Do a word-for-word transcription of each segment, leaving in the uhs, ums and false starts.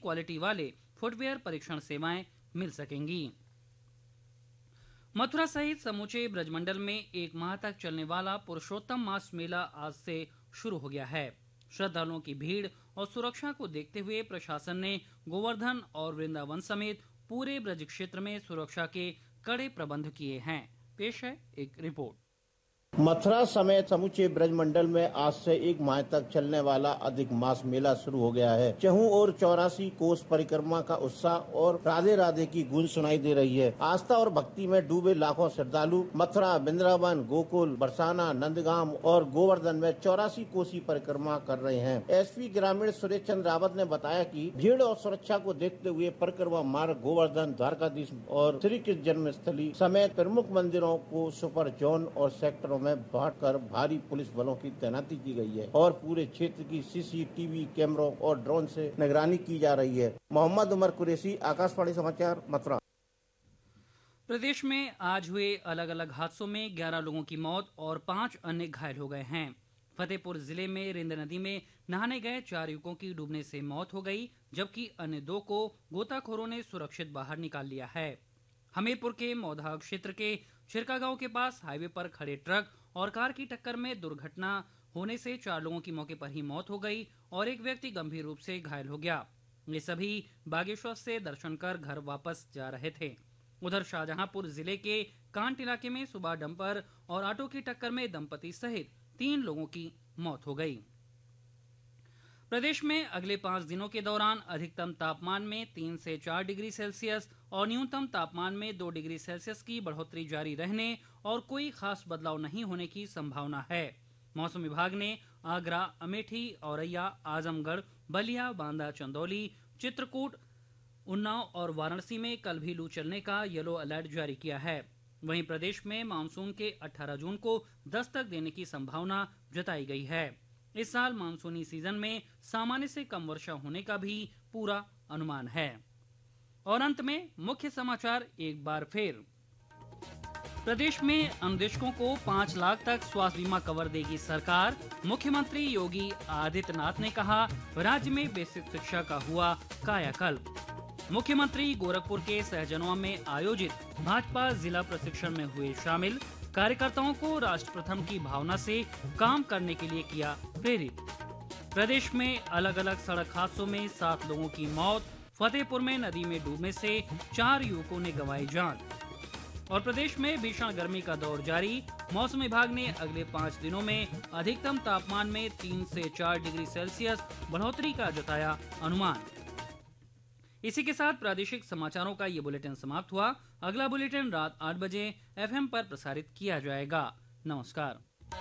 Quality वाले footwear परीक्षण सेवाएं मिल सकेंगी। मथुरा सहित समूचे ब्रजमंडल में एक माह तक चलने वाला पुरुषोत्तम मास मेला आज से शुरू हो गया है। श्रद्धालुओं की भीड़ और सुरक्षा को देखते हुए प्रशासन ने गोवर्धन और वृंदावन समेत पूरे ब्रज क्षेत्र में सुरक्षा के कड़े प्रबंध किए हैं। पेश है एक रिपोर्ट। मथुरा समेत समूचे ब्रजमंडल में आज से एक माह तक चलने वाला अधिक मास मेला शुरू हो गया है। चहुं और चौरासी कोस परिक्रमा का उत्साह और राधे राधे की गूंज सुनाई दे रही है। आस्था और भक्ति में डूबे लाखों श्रद्धालु मथुरा, वृंदावन, गोकुल, बरसाना, नंदगाम और गोवर्धन में चौरासी कोसी परिक्रमा कर रहे हैं। एसपी ग्रामीण सुरेश चंद्र रावत ने बताया कि भीड़ और सुरक्षा को देखते हुए परिक्रमा मार्ग गोवर्धन, द्वारकाधीश और श्री कृष्ण जन्मस्थली समेत प्रमुख मंदिरों को सुपर जोन और सेक्टरों में बांटकर भारी पुलिस बलों की तैनाती की गई है और पूरे क्षेत्र की सीसीटीवी कैमरों और ड्रोन से निगरानी की जा रही है। मोहम्मद उमर कुरैशी, आकाशवाणी समाचार, मथुरा। प्रदेश में आज हुए अलग अलग हादसों में ग्यारह लोगों की मौत और पांच अन्य घायल हो गए हैं। फतेहपुर जिले में रिंद नदी में नहाने गए चार युवकों की डूबने से मौत हो गई, जबकि अन्य दो को गोताखोरों ने सुरक्षित बाहर निकाल लिया है। हमीरपुर के मौधा क्षेत्र के छिरका गांव के पास हाईवे पर खड़े ट्रक और कार की टक्कर में दुर्घटना होने से चार लोगों की मौके पर ही मौत हो गई और एक व्यक्ति गंभीर रूप से घायल हो गया। ये सभी बागेश्वर से दर्शन कर घर वापस जा रहे थे। उधर शाहजहांपुर जिले के कांट इलाके में सुबह डंपर और ऑटो की टक्कर में दंपति सहित तीन लोगों की मौत हो गई। प्रदेश में अगले पाँच दिनों के दौरान अधिकतम तापमान में तीन से चार डिग्री सेल्सियस और न्यूनतम तापमान में दो डिग्री सेल्सियस की बढ़ोतरी जारी रहने और कोई खास बदलाव नहीं होने की संभावना है। मौसम विभाग ने आगरा, अमेठी, औरैया, आजमगढ़, बलिया, बांदा, चंदौली, चित्रकूट, उन्नाव और वाराणसी में कल भी लू चलने का येलो अलर्ट जारी किया है। वहीं प्रदेश में मानसून के अठारह जून को दस्तक देने की संभावना जताई गई है। इस साल मानसूनी सीजन में सामान्य से कम वर्षा होने का भी पूरा अनुमान है। और अंत में मुख्य समाचार एक बार फिर। प्रदेश में अन्वेषकों को पाँच लाख तक स्वास्थ्य बीमा कवर देगी सरकार। मुख्यमंत्री योगी आदित्यनाथ ने कहा, राज्य में बेसिक शिक्षा का हुआ कायाकल्प। मुख्यमंत्री गोरखपुर के सहजनवा में आयोजित भाजपा जिला प्रशिक्षण में हुए शामिल। कार्यकर्ताओं को राष्ट्र प्रथम की भावना से काम करने के लिए किया प्रेरित। प्रदेश में अलग अलग सड़क हादसों में सात लोगों की मौत। फतेहपुर में नदी में डूबने से चार युवकों ने गंवाई जान। और प्रदेश में भीषण गर्मी का दौर जारी। मौसम विभाग ने अगले पाँच दिनों में अधिकतम तापमान में तीन से चार डिग्री सेल्सियस बढ़ोतरी का जताया अनुमान। इसी के साथ प्रादेशिक समाचारों का ये बुलेटिन समाप्त हुआ। अगला बुलेटिन रात आठ बजे एफएम पर प्रसारित किया जाएगा। नमस्कार।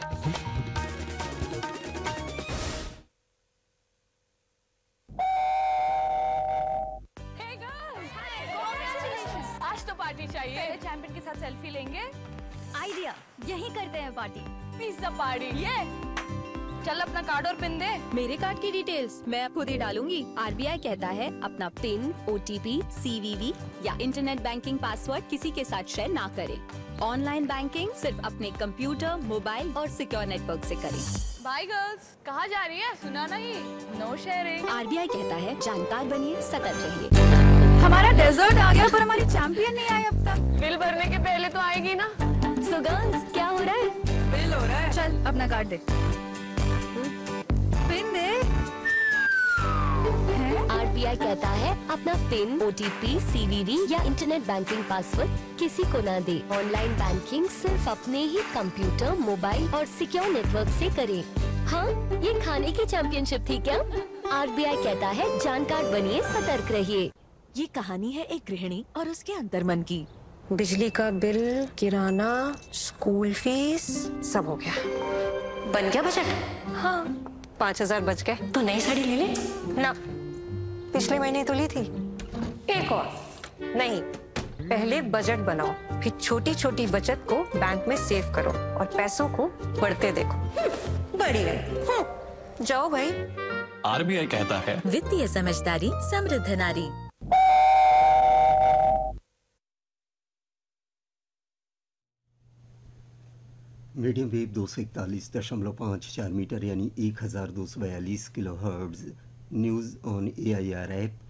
आज तो पार्टी चाहिए। पहले चैंपियन के साथ सेल्फी लेंगे। आइडिया, यही करते हैं पार्टी। Pizza party. ये चल अपना कार्ड और पिन दे। मेरे कार्ड की डिटेल्स मैं खुद ही डालूंगी। आरबीआई कहता है अपना पिन, ओटीपी, सीवीवी या इंटरनेट बैंकिंग पासवर्ड किसी के साथ शेयर ना करें। ऑनलाइन बैंकिंग सिर्फ अपने कंप्यूटर, मोबाइल और सिक्योर नेटवर्क से करें। बाय गर्ल्स, कहाँ जा रही है? सुना नहीं, नो शेयरिंग। आरबीआई कहता है जानकार बनिए, सतर्क रहिए। हमारा डेजर्ट आ गया पर हमारी चैंपियन नहीं आई अब तक। बिल भरने के पहले तो आएगी ना। सो गर्ल्स, क्या हो रहा है? बिल हो रहा है। चल अपना कार्ड दे। पिन दे। आरबीआई कहता है अपना पिन, ओटीपी, सीवीवी या इंटरनेट बैंकिंग पासवर्ड किसी को ना दे। ऑनलाइन बैंकिंग सिर्फ अपने ही कंप्यूटर, मोबाइल और सिक्योर नेटवर्क से करें। हाँ, ये खाने की चैंपियनशिप थी क्या? आरबीआई कहता है जानकार बनिए, सतर्क रहिए। ये कहानी है एक गृहिणी और उसके अंतर्मन की। बिजली का बिल, किराना, स्कूल फीस, सब हो गया। बन गया बजट? हाँ, पाँच हजार बच गए। तो नई साड़ी ले ले ना, पिछले महीने तो ली थी। एक और नहीं, पहले बजट बनाओ, फिर छोटी छोटी बचत को बैंक में सेव करो और पैसों को बढ़ते देखो। बढ़ी गई। जाओ भाई। आरबीआई कहता है वित्तीय समझदारी समृद्ध नारी। मीडियम वेव दो सौ इकतालीस दशमलव पाँच चार मीटर यानी एक हजार दो सौ बयालीस kilo hertz news on A I R app